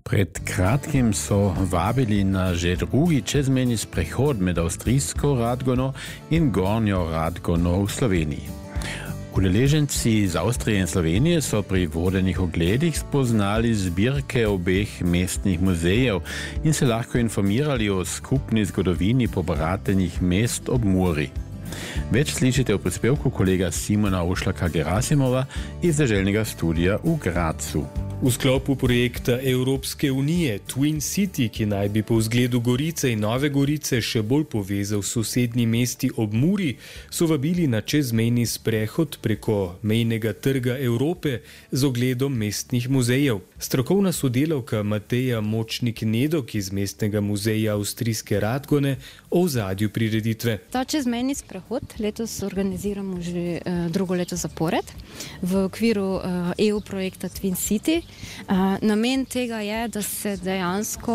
Pred kratkim so vabili na že drugi čezmejni sprehod med Avstrijsko Radgono in Gornjo Radgono v Sloveniji. Udeleženci iz Avstrije in Slovenije so pri vodenih ogledih spoznali zbirke obeh mestnih muzejev in se lahko informirali o skupni zgodovini pobratenih mest ob Muri. Več slišite v prispevku kolega Simona Ošlaka-Gerasimova iz deželnega studia v Grazu. V sklopu projekta Evropske unije Twin City, ki naj bi po vzgledu Gorice in Nove Gorice še bolj povezal sosednji mesti ob Muri, so vabili na čezmejni sprehod preko mejnega trga Evrope z ogledom mestnih muzejev. Strokovna sodelavka Mateja Močnik-Nedok iz Mestnega muzeja Avstrijske Radgone o ozadju prireditve. Ta čezmejni sprehod letos organiziramo že drugo leto zapored v okviru EU projekta Twin City. Namen tega je, da se dejansko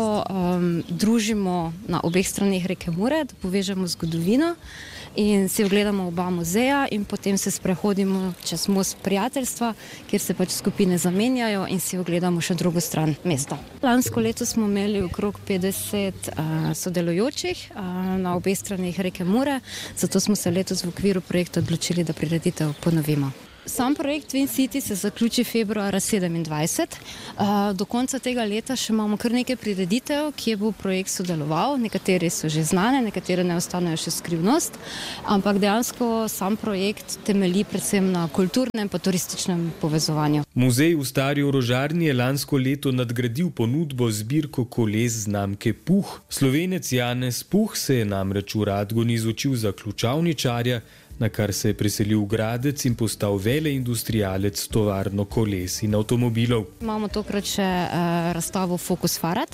družimo na obeh straneh reke Mure, da povežemo zgodovino in si ogledamo oba muzeja in potem se sprehodimo čez most prijateljstva, kjer se pač skupine zamenjajo in si ogledamo še drugo stran mesta. Lansko leto smo imeli okrog 50 sodelujočih na obeh straneh reke Mure, zato smo se letos v okviru projekta odločili, da prireditev ponovimo. Sam projekt Twin City se zaključi februarja 2027. Do konca tega leta še imamo kar nekaj prireditev, kje bo projekt sodeloval. Nekateri so že znane, nekatere ne ostanejo še skrivnost, ampak dejansko sam projekt temelji predvsem na kulturnem pa turističnem povezovanju. Muzej v Stari orožarni je lansko leto nadgradil ponudbo zbirko koles znamke Puh. Slovenec Janez Puh se je namreč v Radgoni izučil za ključavničarja, na kar se je preselil v Gradec in postal veleindustrialec s tovarno koles in avtomobilov. Imamo tokrat še razstavo Focus Farad,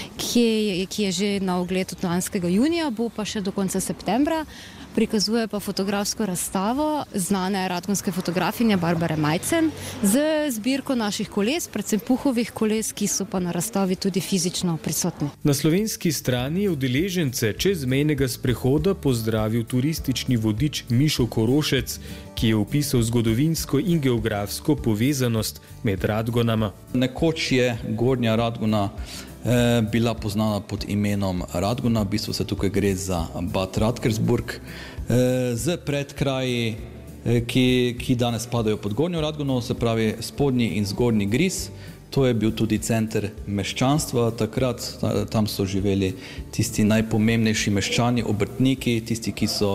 ki je že na ogled od lanskega junija, bo pa še do konca septembra. Prikazuje pa fotografsko razstavo znane radgonske fotografinje Barbare Majcen z zbirko naših koles, predvsem Puhovih koles, ki so pa na razstavi tudi fizično prisotni. Na slovenski strani je udeležence čezmejnega sprehoda pozdravil turistični vodič Mišo Korošec, ki je opisal zgodovinsko in geografsko povezanost med Radgonama. Nekoč je Gornja Radgona bila poznana pod imenom Radgona, v bistvu se tukaj gre za Bad Radkersburg, z predkraji, ki danes spadajo pod Gornjo Radgono, se pravi spodnji in zgornji Gris. To je bil tudi center meščanstva takrat, tam so živeli tisti najpomembnejši meščani, obrtniki, tisti, ki so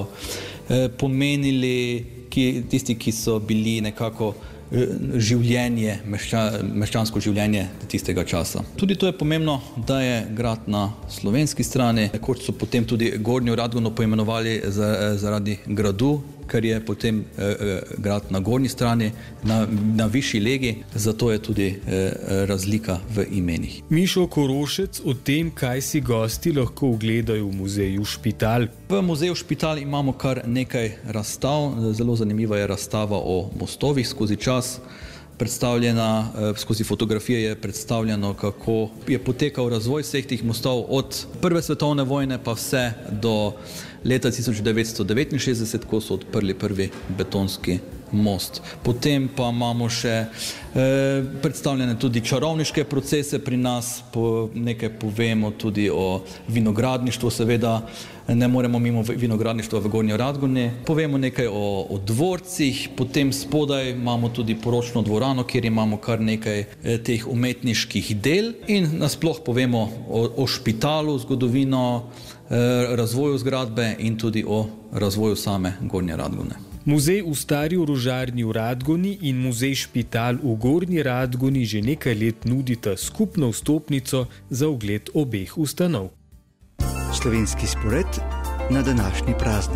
pomenili, tisti, ki so bili nekako življenje, meščansko življenje tistega časa. Tudi to je pomembno, da je grad na slovenski strani, nekoč so potem tudi Gornjo Radgono poimenovali zaradi gradu, ker je potem grad na gornji strani, na višji legi, zato je tudi razlika v imenih. Mišo Korošec o tem, kaj si gosti lahko ogledajo v muzeju Špital. V muzeju Špital imamo kar nekaj razstav. Zelo zanimiva je razstava o mostovih skozi čas. Predstavljena, skozi fotografije je predstavljeno, kako je potekal razvoj vseh teh mostov od Prve svetovne vojne pa vse do leta 1969, ko so odprli prvi betonski most. Potem pa imamo še predstavljene tudi čarovniške procese pri nas, nekaj povemo tudi o vinogradništvu, seveda ne moremo mimo vinogradništva v Gornji Radgoni. Povemo nekaj o dvorcih, potem spodaj imamo tudi poročno dvorano, kjer imamo kar nekaj teh umetniških del in nasploh povemo o Špitalu, zgodovino, razvoju zgradbe in tudi o razvoju same Gornje Radgone. Muzej v Stari orožarni v Radgoni in muzej Špital v Gornji Radgoni že nekaj let nudita skupno vstopnico za ogled obeh ustanov. Slovenski spored na današnji praznik.